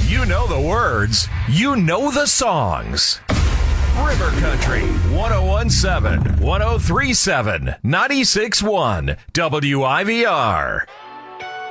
You know the words. You know the songs. River Country 1017, 1037, 96.1 WIVR.